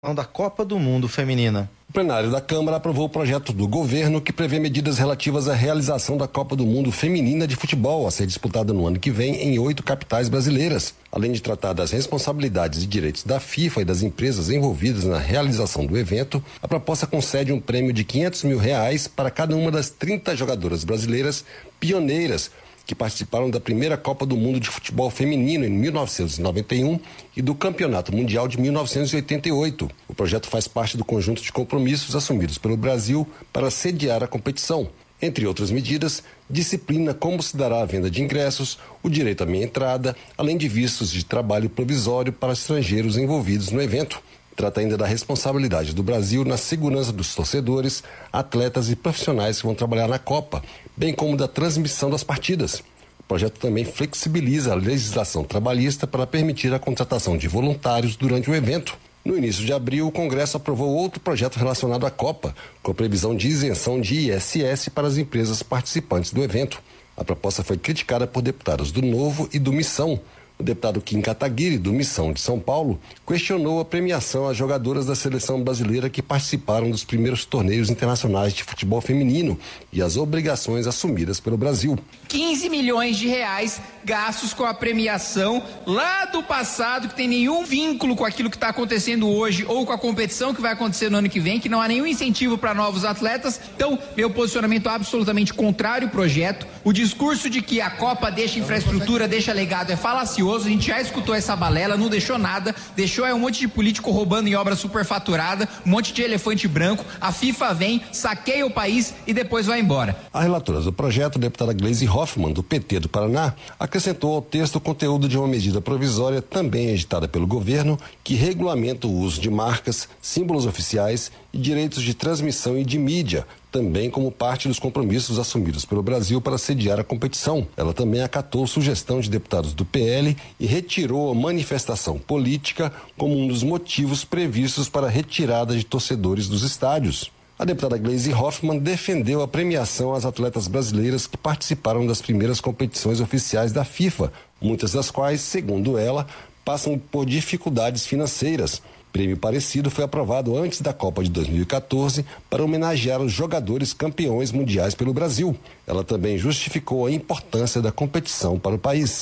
Da Copa do Mundo Feminina. O plenário da Câmara aprovou o projeto do governo que prevê medidas relativas à realização da Copa do Mundo Feminina de Futebol, a ser disputada no ano que vem em 8 capitais brasileiras. Além de tratar das responsabilidades e direitos da FIFA e das empresas envolvidas na realização do evento, a proposta concede um prêmio de R$500 mil para cada uma das 30 jogadoras brasileiras pioneiras que participaram da primeira Copa do Mundo de Futebol Feminino em 1991 e do Campeonato Mundial de 1988. O projeto faz parte do conjunto de compromissos assumidos pelo Brasil para sediar a competição. Entre outras medidas, disciplina como se dará a venda de ingressos, o direito à meia entrada, além de vistos de trabalho provisório para estrangeiros envolvidos no evento. Trata ainda da responsabilidade do Brasil na segurança dos torcedores, atletas e profissionais que vão trabalhar na Copa, bem como da transmissão das partidas. O projeto também flexibiliza a legislação trabalhista para permitir a contratação de voluntários durante o evento. No início de abril, o Congresso aprovou outro projeto relacionado à Copa, com a previsão de isenção de ISS para as empresas participantes do evento. A proposta foi criticada por deputados do Novo e do Missão. O deputado Kim Kataguiri, do Missão de São Paulo, questionou a premiação às jogadoras da seleção brasileira que participaram dos primeiros torneios internacionais de futebol feminino e as obrigações assumidas pelo Brasil. 15 milhões de reais gastos com a premiação lá do passado, que tem nenhum vínculo com aquilo que está acontecendo hoje ou com a competição que vai acontecer no ano que vem, que não há nenhum incentivo para novos atletas. Então, meu posicionamento absolutamente contrário ao projeto. O discurso de que a Copa deixa infraestrutura, deixa legado é falacioso. A gente já escutou essa balela, não deixou nada, deixou um monte de político roubando em obra superfaturada, um monte de elefante branco. A FIFA vem, saqueia o país e depois vai embora. A relatora do projeto, a deputada Gleisi Hoffmann, do PT do Paraná, acrescentou ao texto o conteúdo de uma medida provisória também editada pelo governo que regulamenta o uso de marcas, símbolos oficiais e direitos de transmissão e de mídia, também como parte dos compromissos assumidos pelo Brasil para sediar a competição. Ela também acatou sugestão de deputados do PL e retirou a manifestação política como um dos motivos previstos para a retirada de torcedores dos estádios. A deputada Gleisi Hoffmann defendeu a premiação às atletas brasileiras que participaram das primeiras competições oficiais da FIFA, muitas das quais, segundo ela, passam por dificuldades financeiras. Prêmio parecido foi aprovado antes da Copa de 2014 para homenagear os jogadores campeões mundiais pelo Brasil. Ela também justificou a importância da competição para o país.